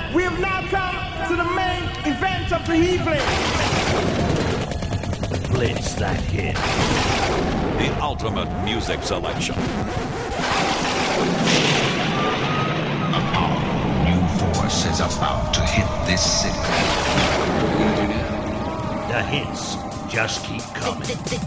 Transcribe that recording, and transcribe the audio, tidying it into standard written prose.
We have now come to the main event of the evening. Blitz that hit. The ultimate music selection. A powerful new force is about to hit this city. The hits just keep coming.